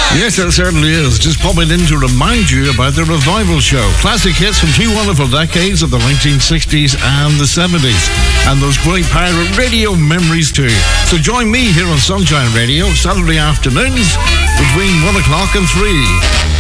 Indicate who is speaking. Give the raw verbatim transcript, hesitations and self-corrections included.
Speaker 1: Yes, it certainly is. Just popping in to remind you about the Revival Show. Classic hits from two wonderful decades of the nineteen sixties and the seventies. And those great pirate radio memories too. So join me here on Sunshine Radio, Saturday afternoons between one o'clock and three.